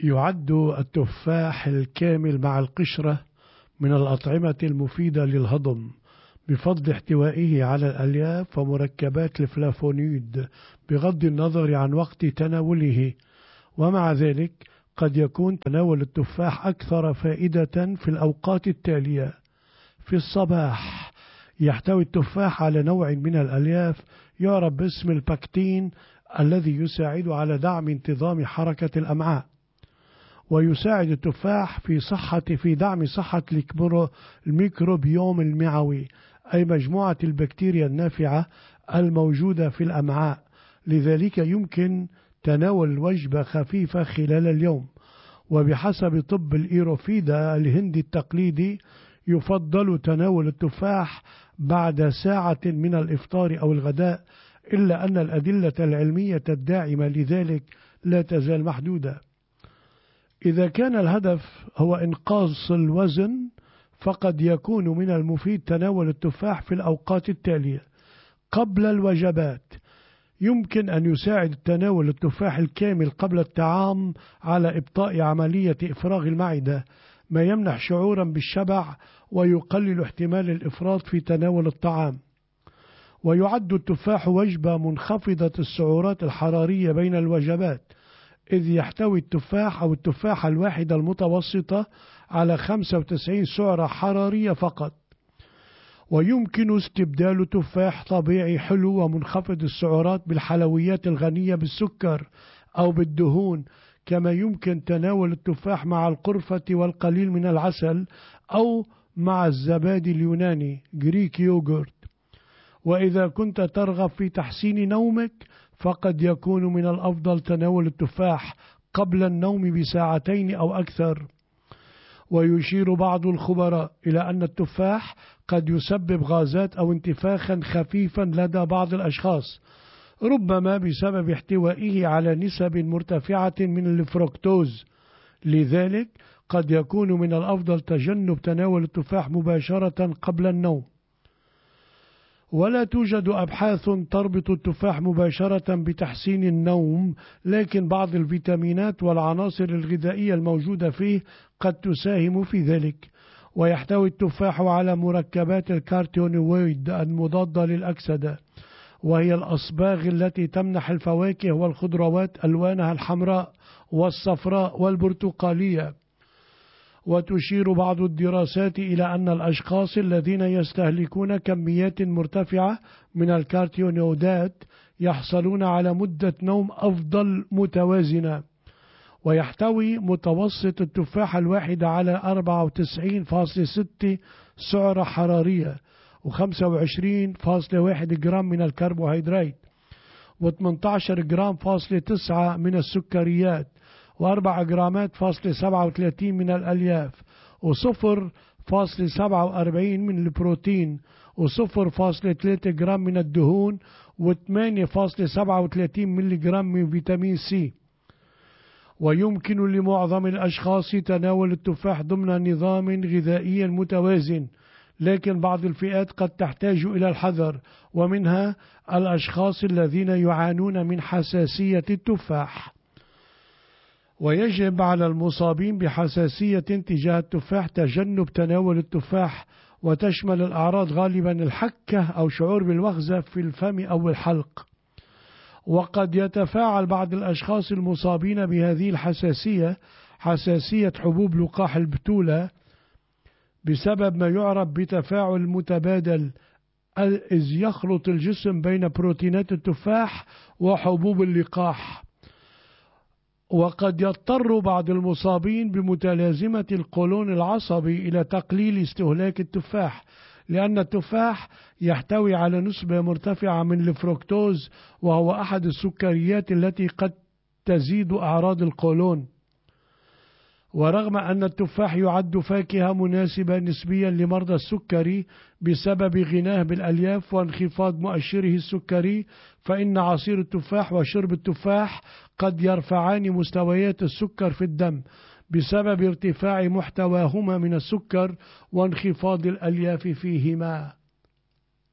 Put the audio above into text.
يعد التفاح الكامل مع القشرة من الأطعمة المفيدة للهضم بفضل احتوائه على الألياف ومركبات الفلافونيد بغض النظر عن وقت تناوله. ومع ذلك قد يكون تناول التفاح أكثر فائدة في الأوقات التالية. في الصباح يحتوي التفاح على نوع من الألياف يعرف باسم البكتين الذي يساعد على دعم انتظام حركة الأمعاء، ويساعد التفاح في دعم صحة الميكروبيوم المعوي، أي مجموعة البكتيريا النافعة الموجودة في الأمعاء. لذلك يمكن تناول وجبة خفيفة خلال اليوم. وبحسب طب الإيروفيدا الهندي التقليدي يفضل تناول التفاح بعد ساعة من الإفطار أو الغداء، إلا أن الأدلة العلمية الداعمة لذلك لا تزال محدودة. إذا كان الهدف هو إنقاص الوزن فقد يكون من المفيد تناول التفاح في الأوقات التالية: قبل الوجبات، يمكن أن يساعد تناول التفاح الكامل قبل الطعام على إبطاء عملية إفراغ المعدة، ما يمنح شعورا بالشبع ويقلل احتمال الإفراط في تناول الطعام. ويعد التفاح وجبة منخفضة السعرات الحرارية بين الوجبات، إذ يحتوي التفاح أو التفاحة الواحدة المتوسطة على 95 سعرة حرارية فقط. ويمكن استبدال تفاح طبيعي حلو ومنخفض السعرات بالحلويات الغنية بالسكر أو بالدهون، كما يمكن تناول التفاح مع القرفة والقليل من العسل أو مع الزبادي اليوناني جريك يوغورت. وإذا كنت ترغب في تحسين نومك فقد يكون من الأفضل تناول التفاح قبل النوم بساعتين أو أكثر. ويشير بعض الخبراء إلى أن التفاح قد يسبب غازات أو انتفاخا خفيفا لدى بعض الأشخاص، ربما بسبب احتوائه على نسب مرتفعة من الفركتوز. لذلك قد يكون من الأفضل تجنب تناول التفاح مباشرة قبل النوم. ولا توجد أبحاث تربط التفاح مباشرة بتحسين النوم، لكن بعض الفيتامينات والعناصر الغذائية الموجودة فيه قد تساهم في ذلك. ويحتوي التفاح على مركبات الكارتينويد المضادة للأكسدة، وهي الأصباغ التي تمنح الفواكه والخضروات ألوانها الحمراء والصفراء والبرتقالية. وتشير بعض الدراسات إلى أن الأشخاص الذين يستهلكون كميات مرتفعة من الكارتينويدات يحصلون على مدة نوم أفضل متوازنة. ويحتوي متوسط التفاح الواحد على 94.6 سعرة حرارية و25.1 جرام من الكربوهيدرات و18 جرام فاصلة 9 من السكريات و4 جرامات فاصلة 37 من الألياف و0.47 من البروتين و0.3 جرام من الدهون و8.37 ملي جرام من فيتامين سي. ويمكن لمعظم الأشخاص تناول التفاح ضمن نظام غذائي متوازن، لكن بعض الفئات قد تحتاج إلى الحذر، ومنها الأشخاص الذين يعانون من حساسية التفاح. ويجب على المصابين بحساسية تجاه التفاح تجنب تناول التفاح، وتشمل الأعراض غالبا الحكة أو شعور بالوخزة في الفم أو الحلق. وقد يتفاعل بعض الأشخاص المصابين بهذه الحساسية حساسية حبوب لقاح البتولة بسبب ما يعرف بتفاعل متبادل، إذ يخلط الجسم بين بروتينات التفاح وحبوب اللقاح. وقد يضطر بعض المصابين بمتلازمة القولون العصبي إلى تقليل استهلاك التفاح، لأن التفاح يحتوي على نسبة مرتفعة من الفركتوز، وهو أحد السكريات التي قد تزيد أعراض القولون. ورغم أن التفاح يعد فاكهة مناسبة نسبيا لمرضى السكري بسبب غناه بالألياف وانخفاض مؤشره السكري، فإن عصير التفاح وشرب التفاح قد يرفعان مستويات السكر في الدم بسبب ارتفاع محتواهما من السكر وانخفاض الألياف فيهما.